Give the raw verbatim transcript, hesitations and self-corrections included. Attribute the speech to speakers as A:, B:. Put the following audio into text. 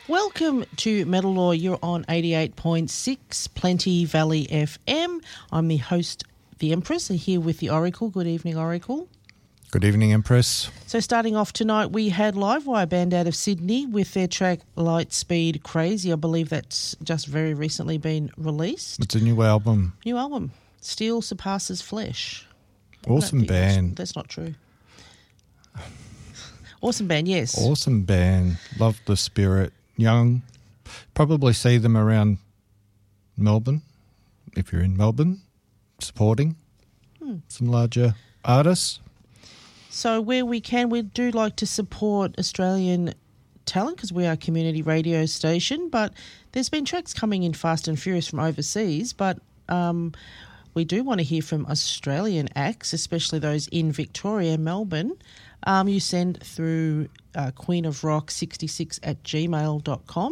A: Welcome to Metal Law. You're on eighty-eight point six Plenty Valley F M. I'm the host, the Empress, and here with the Oracle. Good evening, Oracle.
B: Good evening, Empress.
A: So starting off tonight, we had Livewire band out of Sydney with their track Lightspeed Crazy. I believe that's just very recently been released.
B: It's a new album.
A: New album. Steel Surpasses Flesh.
B: Awesome band.
A: That's, that's not true. Awesome band, yes.
B: Awesome band. Love the spirit. Young. Probably see them around Melbourne, if you're in Melbourne, supporting hmm. some larger artists.
A: So where we can, we do like to support Australian talent because we are a community radio station, but there's been tracks coming in fast and furious from overseas, but um, we do want to hear from Australian acts, especially those in Victoria, Melbourne. Um, you send through uh, queen of rock sixty-six at gmail dot com.